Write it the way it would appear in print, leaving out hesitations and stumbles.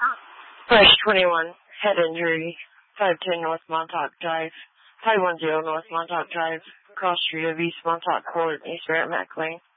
Fresh 21, head injury, 510 North Montauk Drive, 510 North Montauk Drive, cross street of East Montauk Court, East Merrimack Lane.